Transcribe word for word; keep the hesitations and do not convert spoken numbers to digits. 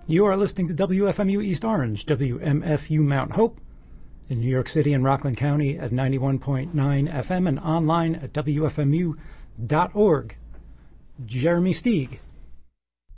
You are listening to W F M U East Orange, W M F U Mount Hope, in New York City and Rockland County at ninety-one point nine F M and online at W F M U dot org. Jeremy Steig